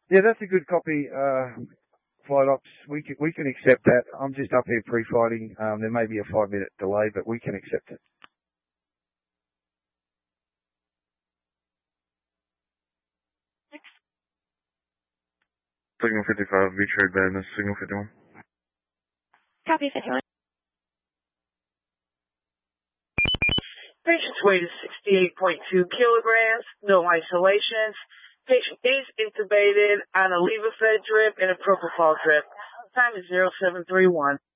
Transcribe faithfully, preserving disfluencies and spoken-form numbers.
Yeah, that's a good copy, uh, Flight Ops. We can, we can accept that. I'm just up here pre-fighting. Um, there may be a five minute delay, but we can accept it. Signal fifty-five, beach heard badness, signal fifty-one. Copy fifty-one. Patient's weight is sixty-eight point two kilograms, no isolations. Patient is intubated on a levofed drip and a propofol drip. Time is zero seven three one.